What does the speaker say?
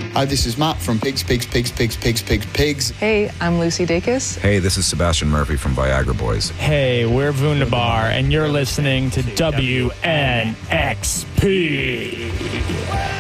Hi, this is Matt from Pigs. Hey, I'm Lucy Dacus. Hey, this is Sebastian Murphy from Viagra Boys. Hey, we're Wunderbar, and you're listening to WNXP.